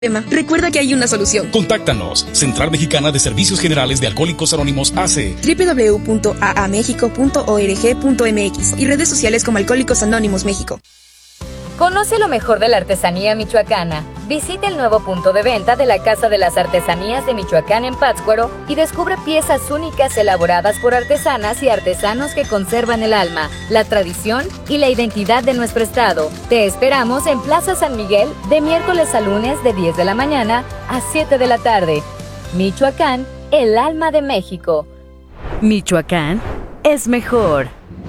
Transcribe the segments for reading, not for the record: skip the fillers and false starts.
Recuerda que hay una solución. Contáctanos. Central Mexicana de Servicios Generales de Alcohólicos Anónimos AC. www.aamexico.org.mx y redes sociales como Alcohólicos Anónimos México. Conoce lo mejor de la artesanía michoacana. Visita el nuevo punto de venta de la Casa de las Artesanías de Michoacán en Pátzcuaro y descubre piezas únicas elaboradas por artesanas y artesanos que conservan el alma, la tradición y la identidad de nuestro estado. Te esperamos en Plaza San Miguel de miércoles a lunes de 10 de la mañana a 7 de la tarde. Michoacán, el alma de México. Michoacán es mejor.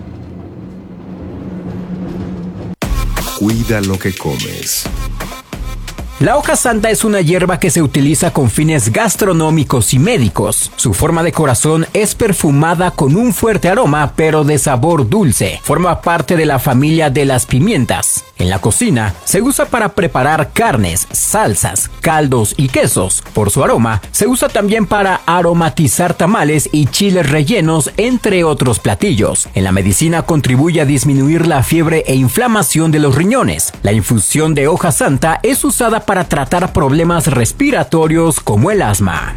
Cuida lo que comes. La hoja santa es una hierba que se utiliza con fines gastronómicos y médicos. Su forma de corazón es perfumada con un fuerte aroma, pero de sabor dulce. Forma parte de la familia de las pimientas. En la cocina se usa para preparar carnes, salsas, caldos y quesos. Por su aroma, se usa también para aromatizar tamales y chiles rellenos, entre otros platillos. En la medicina contribuye a disminuir la fiebre e inflamación de los riñones. La infusión de hoja santa es usada para tratar problemas respiratorios como el asma.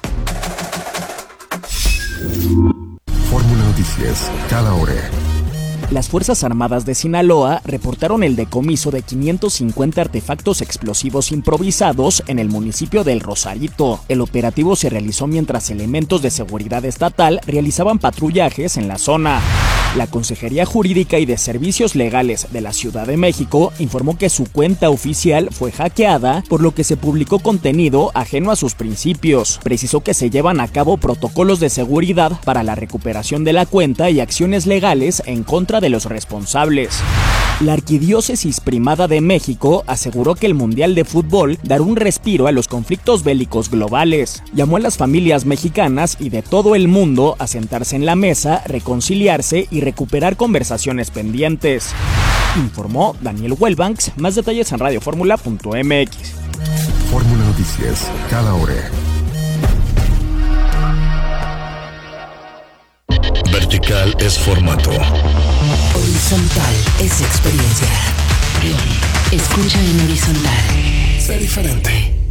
Fórmula Noticias, cada hora. Las Fuerzas Armadas de Sinaloa reportaron el decomiso de 550 artefactos explosivos improvisados en el municipio del Rosarito. El operativo se realizó mientras elementos de seguridad estatal realizaban patrullajes en la zona. La Consejería Jurídica y de Servicios Legales de la Ciudad de México informó que su cuenta oficial fue hackeada, por lo que se publicó contenido ajeno a sus principios. Precisó que se llevan a cabo protocolos de seguridad para la recuperación de la cuenta y acciones legales en contra de los responsables. La Arquidiócesis Primada de México aseguró que el Mundial de Fútbol dará un respiro a los conflictos bélicos globales. Llamó a las familias mexicanas y de todo el mundo a sentarse en la mesa, reconciliarse y recuperar conversaciones pendientes. Informó Daniel Wellbanks. Más detalles en radioformula.mx. Fórmula Noticias, cada hora. Vertical es formato. Horizontal es experiencia. Escucha en horizontal. Sé diferente.